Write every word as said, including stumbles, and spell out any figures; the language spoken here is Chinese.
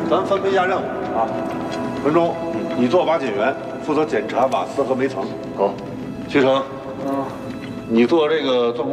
咱分配一下任务啊。文忠，你做瓦解员，负责检查瓦斯和煤层。 好。 徐成，嗯，你做这个钻工。